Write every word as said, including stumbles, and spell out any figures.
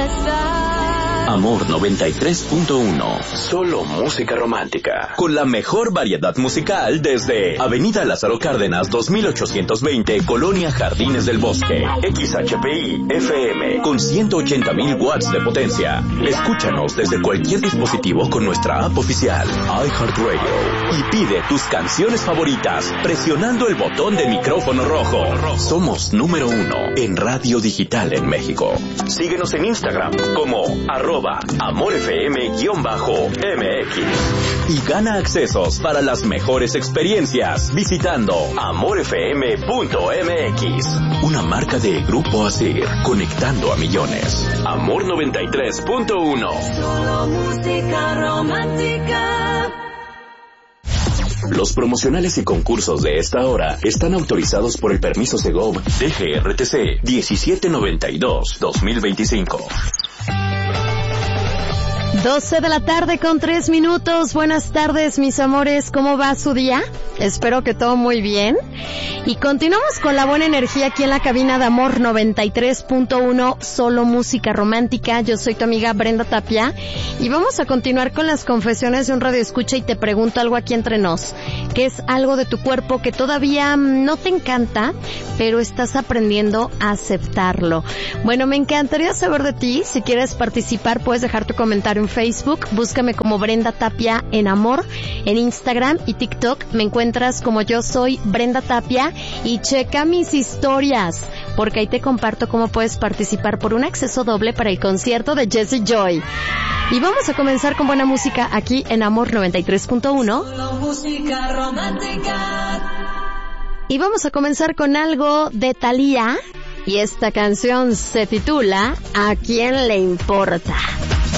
Amor noventa y tres punto uno. Solo música romántica. Con la mejor variedad musical desde Avenida Lázaro Cárdenas dos mil ochocientos veinte, Colonia Jardines del Bosque. X H P I F M con ciento ochenta mil watts de potencia. Escúchanos desde cualquier dispositivo con nuestra app oficial iHeartRadio y pide tus canciones favoritas presionando el botón de micrófono rojo. Somos número uno en radio digital en México. Síguenos en Instagram como arroba amorfm-M X y gana accesos para las mejores experiencias visitando amorfm punto m x. Una marca de Grupo Asir, conectando a millones. Amor noventa y tres punto uno. Solo música romántica. Los promocionales y concursos de esta hora están autorizados por el permiso Segov D G R T C diecisiete noventa y dos dos mil veinticinco. doce de la tarde con tres minutos. Buenas tardes, mis amores. ¿Cómo va su día? Espero que todo muy bien. Y continuamos con la buena energía aquí en la cabina de Amor noventa y tres punto uno, solo música romántica. Yo soy tu amiga Brenda Tapia y vamos a continuar con las confesiones de un radioescucha y te pregunto algo aquí entre nos. ¿Qué es algo de tu cuerpo que todavía no te encanta, pero estás aprendiendo a aceptarlo? Bueno, me encantaría saber de ti. Si quieres participar, puedes dejar tu comentario en Facebook. Búscame como Brenda Tapia en Amor. En Instagram y TikTok me encuentras como Yo Soy Brenda Tapia. Y checa mis historias, porque ahí te comparto cómo puedes participar por un acceso doble para el concierto de Jessie Joy. Y vamos a comenzar con buena música aquí en Amor noventa y tres punto uno. Solo música romántica. Y vamos a comenzar con algo de Thalía. Y esta canción se titula ¿A quién le importa?